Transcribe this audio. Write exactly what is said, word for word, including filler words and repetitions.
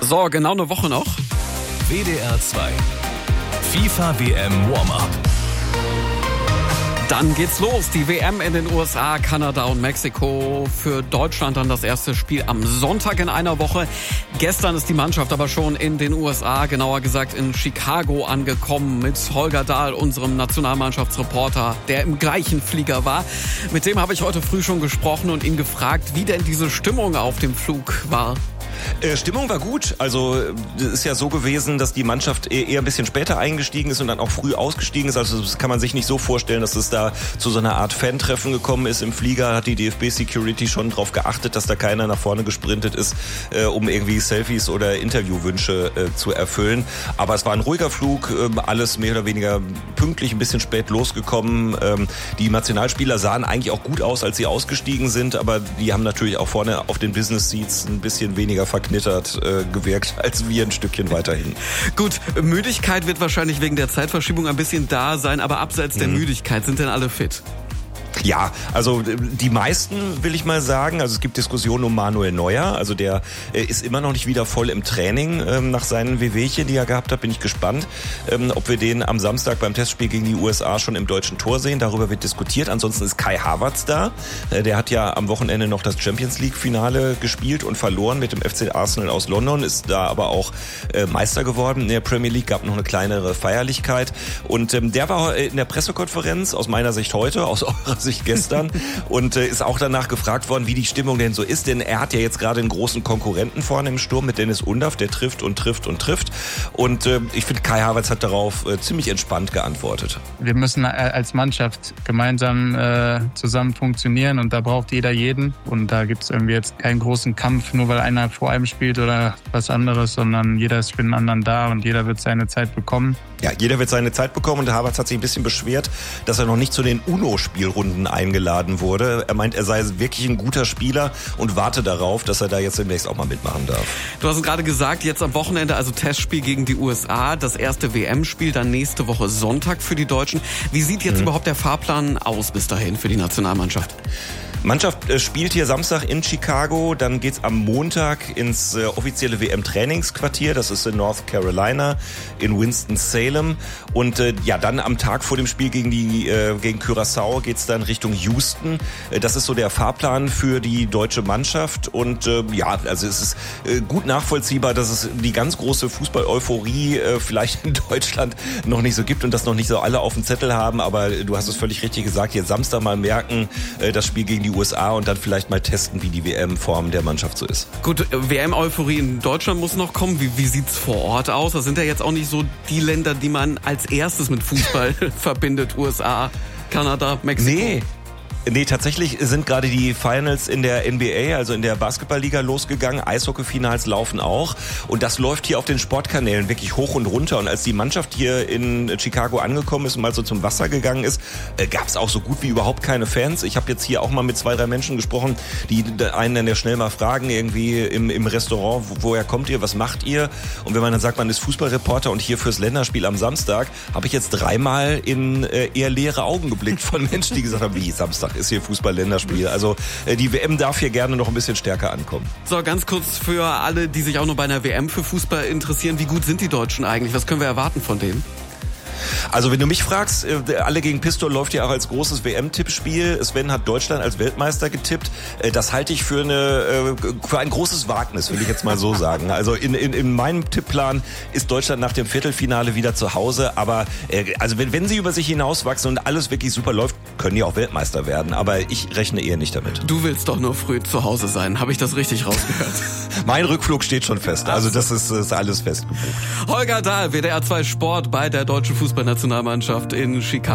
So, genau eine Woche noch. W D R zwei FIFA W M Warm-Up. Dann geht's los. Die W M in den U S A, Kanada und Mexiko. Für Deutschland dann das erste Spiel am Sonntag in einer Woche. Gestern ist die Mannschaft aber schon in den U S A, genauer gesagt in Chicago angekommen mit Holger Dahl, unserem Nationalmannschaftsreporter, der im gleichen Flieger war. Mit dem habe ich heute früh schon gesprochen und ihn gefragt, wie denn diese Stimmung auf dem Flug war. Äh, Stimmung war gut. Also es ist ja so gewesen, dass die Mannschaft eher ein bisschen später eingestiegen ist und dann auch früh ausgestiegen ist. Also das kann man sich nicht so vorstellen, dass es da zu so einer Art Fan-Treffen gekommen ist. Im Flieger hat die D F B-Security schon darauf geachtet, dass da keiner nach vorne gesprintet ist, äh, um irgendwie Selfies oder Interviewwünsche äh, zu erfüllen. Aber es war ein ruhiger Flug, äh, alles mehr oder weniger pünktlich, ein bisschen spät losgekommen. Ähm, die Nationalspieler sahen eigentlich auch gut aus, als sie ausgestiegen sind, aber die haben natürlich auch vorne auf den Business Seats ein bisschen weniger verknittert äh, gewirkt als wir ein Stückchen weiterhin. Gut, Müdigkeit wird wahrscheinlich wegen der Zeitverschiebung ein bisschen da sein, aber abseits der mhm. Müdigkeit, sind denn alle fit? Ja, also die meisten, will ich mal sagen. Also es gibt Diskussionen um Manuel Neuer. Also der äh, ist immer noch nicht wieder voll im Training ähm, nach seinen Wehwehchen, die er gehabt hat. Bin ich gespannt, ähm, ob wir den am Samstag beim Testspiel gegen die U S A schon im deutschen Tor sehen. Darüber wird diskutiert. Ansonsten ist Kai Havertz da. Äh, der hat ja am Wochenende noch das Champions League Finale gespielt und verloren mit dem F C Arsenal aus London. Ist da aber auch äh, Meister geworden in der Premier League. Gab noch eine kleinere Feierlichkeit. Und ähm, der war in der Pressekonferenz, aus meiner Sicht heute, aus eurer Sicht gestern, und äh, ist auch danach gefragt worden, wie die Stimmung denn so ist, denn er hat ja jetzt gerade einen großen Konkurrenten vorne im Sturm mit Dennis Undaff, der trifft und trifft und trifft, und äh, ich finde, Kai Havertz hat darauf äh, ziemlich entspannt geantwortet. Wir müssen als Mannschaft gemeinsam äh, zusammen funktionieren und da braucht jeder jeden, und da gibt es irgendwie jetzt keinen großen Kampf, nur weil einer vor einem spielt oder was anderes, sondern jeder ist für den anderen da und jeder wird seine Zeit bekommen. Ja, jeder wird seine Zeit bekommen, und der Havertz hat sich ein bisschen beschwert, dass er noch nicht zu den UNO-Spielrunden eingeladen wurde. Er meint, er sei wirklich ein guter Spieler und warte darauf, dass er da jetzt demnächst auch mal mitmachen darf. Du hast es gerade gesagt, jetzt am Wochenende also Testspiel gegen die U S A, das erste W M-Spiel dann nächste Woche Sonntag für die Deutschen. Wie sieht jetzt mhm. überhaupt der Fahrplan aus bis dahin für die Nationalmannschaft? Mannschaft äh, spielt hier Samstag in Chicago, dann geht's am Montag ins äh, offizielle W M-Trainingsquartier, das ist in North Carolina, in Winston-Salem, und äh, ja, dann am Tag vor dem Spiel gegen die äh, gegen Curaçao geht's dann Richtung Houston. Äh, das ist so der Fahrplan für die deutsche Mannschaft, und äh, ja, also es ist äh, gut nachvollziehbar, dass es die ganz große Fußball-Euphorie äh, vielleicht in Deutschland noch nicht so gibt und das noch nicht so alle auf dem Zettel haben, aber äh, du hast es völlig richtig gesagt, jetzt Samstag mal merken, äh, das Spiel gegen die U S A, und dann vielleicht mal testen, wie die W M-Form der Mannschaft so ist. Gut, W M-Euphorie in Deutschland muss noch kommen. Wie, wie sieht's vor Ort aus? Das sind ja jetzt auch nicht so die Länder, die man als erstes mit Fußball verbindet. U S A, Kanada, Mexiko. Nee. Nee, tatsächlich sind gerade die Finals in der N B A, also in der Basketballliga, losgegangen. Eishockey-Finals laufen auch. Und das läuft hier auf den Sportkanälen wirklich hoch und runter. Und als die Mannschaft hier in Chicago angekommen ist und mal so zum Wasser gegangen ist, äh, gab es auch so gut wie überhaupt keine Fans. Ich habe jetzt hier auch mal mit zwei, drei Menschen gesprochen, die einen dann ja schnell mal fragen, irgendwie im, im Restaurant, wo, woher kommt ihr, was macht ihr? Und wenn man dann sagt, man ist Fußballreporter und hier fürs Länderspiel am Samstag, habe ich jetzt dreimal in äh, eher leere Augen geblickt von Menschen, die gesagt haben, wie, Samstag ist hier Fußball-Länderspiel. Also äh, die W M darf hier gerne noch ein bisschen stärker ankommen. So, ganz kurz für alle, die sich auch nur bei einer W M für Fußball interessieren. Wie gut sind die Deutschen eigentlich? Was können wir erwarten von denen? Also wenn du mich fragst, äh, Alle gegen Pistol läuft ja auch als großes W M-Tippspiel. Sven hat Deutschland als Weltmeister getippt. Äh, das halte ich für, eine, äh, für ein großes Wagnis, will ich jetzt mal so sagen. Also in, in, in meinem Tippplan ist Deutschland nach dem Viertelfinale wieder zu Hause. Aber äh, also wenn, wenn sie über sich hinauswachsen und alles wirklich super läuft, können die auch Weltmeister werden. Aber ich rechne eher nicht damit. Du willst doch nur früh zu Hause sein. Habe ich das richtig rausgehört? Mein Rückflug steht schon fest. Also das ist, ist alles fest gebucht. Holger Dahl, W D R zwei Sport bei der deutschen Fußballnationalmannschaft in Chicago.